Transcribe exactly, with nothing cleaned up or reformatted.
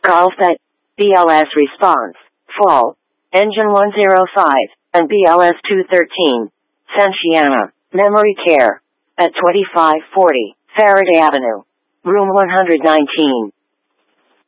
Golf at B L S response, fall, engine one oh five, and B L S two thirteen, Sanciana, memory care, at twenty-five forty, Faraday Avenue, room one hundred nineteen.